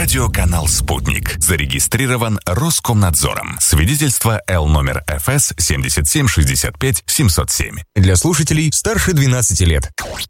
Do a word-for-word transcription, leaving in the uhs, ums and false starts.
Радиоканал «Спутник». Зарегистрирован Роскомнадзором. Свидетельство Л номер эф эс семь семь шесть пять семь ноль семь. Для слушателей старше двенадцати лет.